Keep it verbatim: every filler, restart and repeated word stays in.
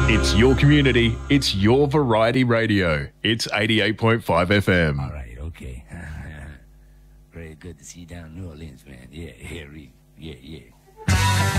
It's your community. It's your variety radio. It's eighty-eight point five F M. All right, okay. Very good to see you down in New Orleans, man. Yeah, yeah, yeah, yeah.